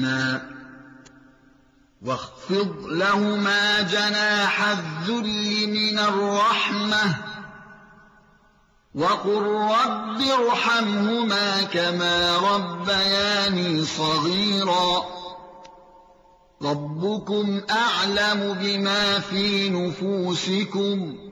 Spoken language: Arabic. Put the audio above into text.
واخفض لهما جناح الذل من الرحمة وقل رب ارحمهما كما ربياني صغيرا ربكم أعلم بما في نفوسكم